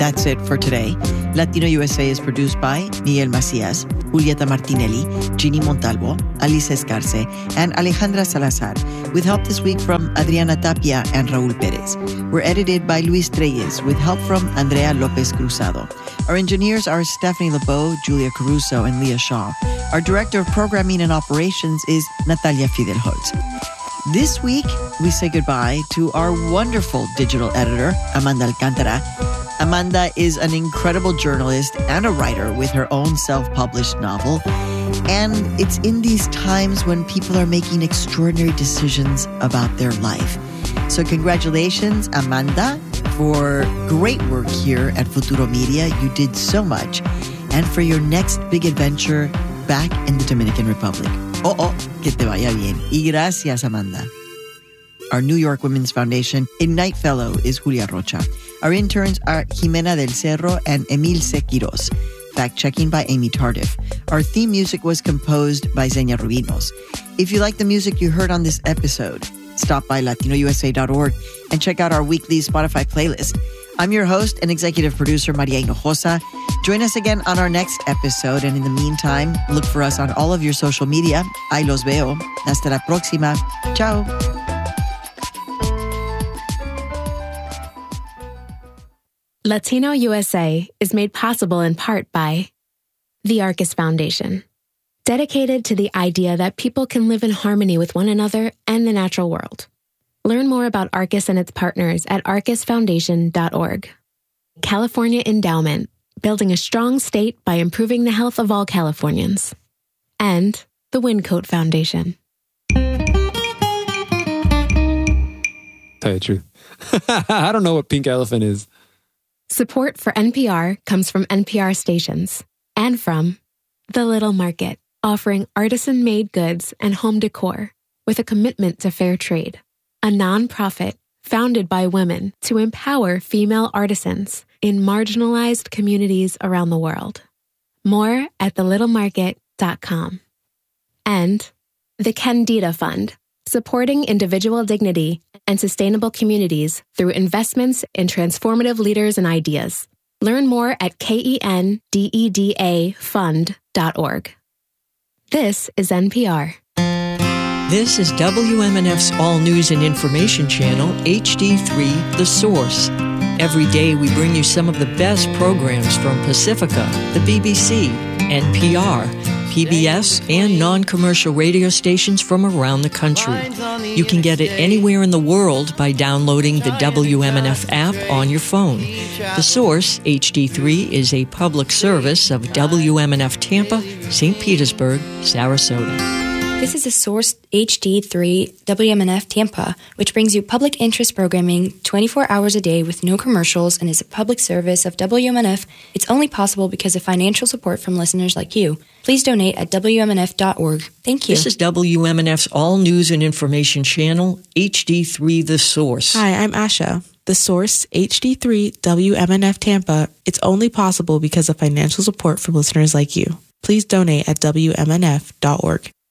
that's it for today. Latino USA is produced by Miguel Macias, Julieta Martinelli, Ginny Montalvo, Alice Escarce, and Alejandra Salazar, with help this week from Adriana Tapia and Raul Perez. We're edited by Luis Treyes, with help from Andrea Lopez Cruzado. Our engineers are Stephanie Lebeau, Julia Caruso, and Leah Shaw. Our director of programming and operations is Natalia Fidelholz. This week, we say goodbye to our wonderful digital editor, Amanda Alcantara. Amanda is an incredible journalist and a writer with her own self-published novel. And it's in these times when people are making extraordinary decisions about their life. So congratulations, Amanda, for great work here at Futuro Media. You did so much. And for your next big adventure back in the Dominican Republic. Que te vaya bien. Y gracias, Amanda. Our New York Women's Foundation Ignite Fellow is Julia Rocha. Our interns are Jimena del Cerro and Emilce Quiroz. Fact-checking by Amy Tardif. Our theme music was composed by Zenia Rubinos. If you like the music you heard on this episode, stop by latinousa.org and check out our weekly Spotify playlist. I'm your host and executive producer, Maria Hinojosa. Join us again on our next episode. And in the meantime, look for us on all of your social media. Ahí los veo. Hasta la próxima. Ciao. Latino USA is made possible in part by the Arcus Foundation, dedicated to the idea that people can live in harmony with one another and the natural world. Learn more about Arcus and its partners at arcusfoundation.org. California Endowment, building a strong state by improving the health of all Californians. And the Wyncote Foundation. Tell you the truth. I don't know what pink elephant is. Support for NPR comes from NPR stations and from The Little Market, offering artisan-made goods and home decor with a commitment to fair trade. A nonprofit founded by women to empower female artisans in marginalized communities around the world. More at thelittlemarket.com. And the Candida Fund, supporting individual dignity and sustainable communities through investments in transformative leaders and ideas. Learn more at KENDEDAfund.org. This is NPR. This is WMNF's All News and Information Channel, HD3, The Source. Every day we bring you some of the best programs from Pacifica, the BBC, NPR, PBS, and non-commercial radio stations from around the country. You can get it anywhere in the world by downloading the WMNF app on your phone. The Source, HD3, is a public service of WMNF Tampa, St. Petersburg, Sarasota. This is the Source HD3 WMNF Tampa, which brings you public interest programming 24 hours a day with no commercials and is a public service of WMNF. It's only possible because of financial support from listeners like you. Please donate at WMNF.org. Thank you. This is WMNF's All News and Information Channel, HD3 The Source. Hi, I'm Asha. The Source, HD3 WMNF Tampa. It's only possible because of financial support from listeners like you. Please donate at WMNF.org.